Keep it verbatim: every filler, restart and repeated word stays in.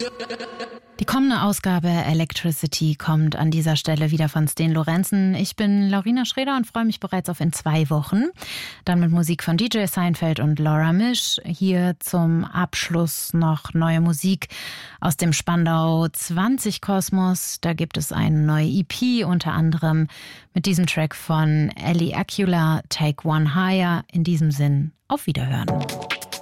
Die kommende Ausgabe Electricity kommt an dieser Stelle wieder von Sten Lorenzen. Ich bin Laurina Schreder und freue mich bereits auf in zwei Wochen. Dann mit Musik von D J Seinfeld und Laura Misch. Hier zum Abschluss noch neue Musik aus dem Spandau zwanzig Kosmos. Da gibt es eine neue E P, unter anderem mit diesem Track von Ellie Acula, Take One Higher. In diesem Sinn, auf Wiederhören.